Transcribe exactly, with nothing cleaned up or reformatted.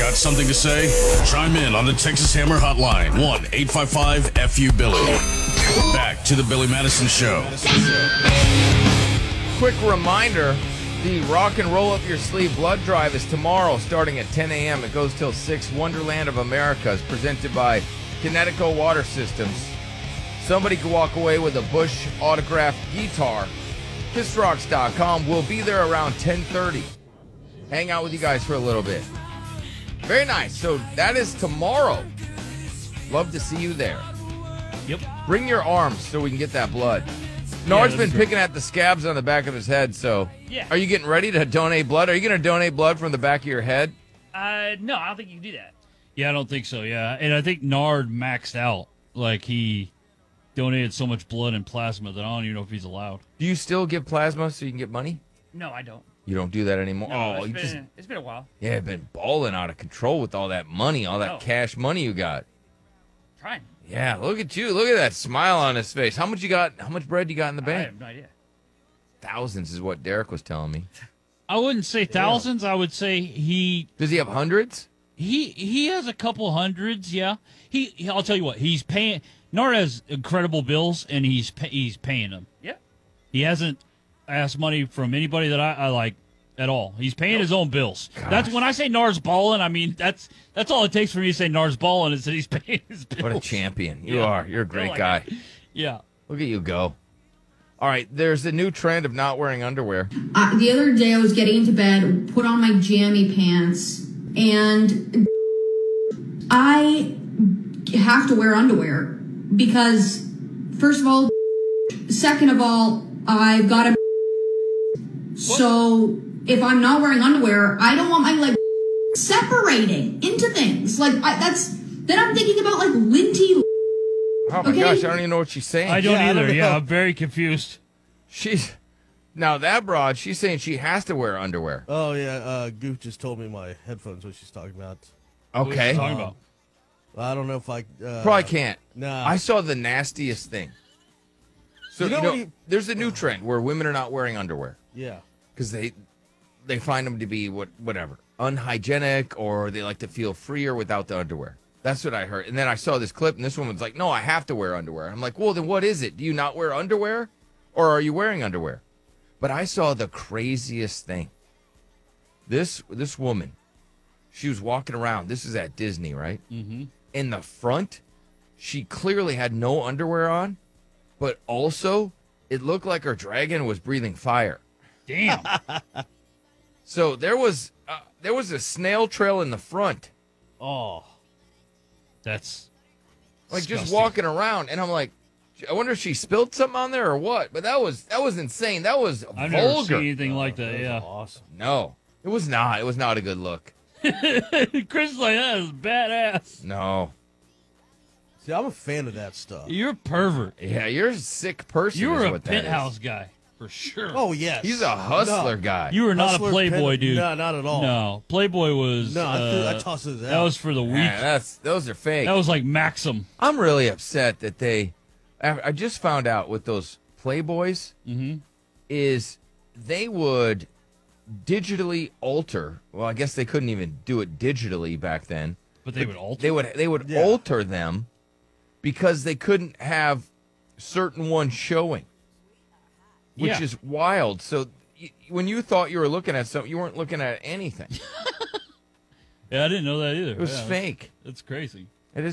Got something to say? Chime in on the Texas Hammer Hotline. one eight five five F U Billy. Back to the Billy Madison Show. Quick reminder, the Rock and Roll Up Your Sleeve blood drive is tomorrow starting at ten a.m. It goes till six. Wonderland of America is presented by Kinetico Water Systems. Somebody could walk away with a Bush autographed guitar. Kiss Rocks dot com. We'll be there around ten thirty. Hang out with you guys for a little bit. Very nice. So that is tomorrow. Love to see you there. Yep. Bring your arms so we can get that blood. Nard's yeah, been true. picking at the scabs on the back of his head, so Yeah. Are you getting ready to donate blood? Are you going to donate blood from the back of your head? Uh, no, I don't think you can do that. Yeah, I don't think so, yeah. And I think Nard maxed out. Like, he donated so much blood and plasma that I don't even know if he's allowed. Do you still give plasma so you can get money? No, I don't. You don't do that anymore? No, oh, it's you been, just it's been a while. yeah, been balling out of control with all that money, all that Oh. cash money you got. Trying. Yeah, look at you. Look at that smile on his face. How much you got? How much bread you got in the I bank? have no idea. Thousands is what Derek was telling me. I wouldn't say thousands. I would say he Does he have hundreds? he he has a couple hundreds, yeah. He, he I'll tell you what, he's paying. Nard has incredible bills, and he's pay, he's paying them. Yeah. He hasn't asked money from anybody that I, I like at all. He's paying his own bills. Gosh. That's when I say Nard's balling. I mean that's that's all it takes for me to say Nard's balling is that he's paying his bills. What a champion. You Yeah. are. You're a great like guy. Yeah. Look at you go. All right, there's a new trend of not wearing underwear. Uh, the other day I was getting into bed, put on my jammy pants, and I have to wear underwear because, first of all, second of all, I've got a. So if I'm not wearing underwear, I don't want my like separating into things. Like I, that's then I'm thinking about like linty. Oh my Okay. gosh, I don't even know what she's saying. I don't Yeah, I either. don't yeah, know. I'm very confused. She's now that broad. She's saying she has to wear underwear. Oh yeah, uh, Goof just told me my headphones what she's talking about. What are Okay, you talking about? I don't know if I uh, probably can't. Nah. I saw the nastiest thing. So You you know know, what you- there's a new trend where women are not wearing underwear Yeah. because they they find them to be what whatever unhygienic, or they like to feel freer without the underwear. That's what I heard. And then I saw this clip, and this woman's like, "No, I have to wear underwear." I'm like, "Well, then what is it? Do you not wear underwear, or are you wearing underwear?" But I saw the craziest thing. This this woman, she was walking around. This is at Disney, right? Mm-hmm. In the front, she clearly had no underwear on, but also it looked like her dragon was breathing fire. Damn. So there was uh, there was a snail trail in the front, Oh. That's like just disgusting. walking around, and I'm like, I wonder if she spilled something on there or what. But that was that was insane. That was I've never vulgar. seen anything like that. That was Yeah. awesome. No, it was not. It was not a good look. Chris is like, that is badass. No. See, I'm a fan of that stuff. You're a pervert. Yeah, you're a sick person. You is were a what that is. penthouse guy for sure. Oh yes. He's a hustler No. guy. You were not Hustler, a Playboy pen- dude. No, not at all. No, Playboy was. No, I, threw, I uh, tossed it out. that was for the weak. Yeah, that's those are fake. That was like Maxim. I'm really upset that they. I I just found out with those Playboys Mm-hmm. is they would digitally alter. Well, I guess they couldn't even do it digitally back then. But they would alter. They would they would Yeah. alter them because they couldn't have certain ones showing, which Yeah. is wild. So y- when you thought you were looking at something, you weren't looking at anything. Yeah, I didn't know that either. It was Yeah, fake. That's, that's crazy.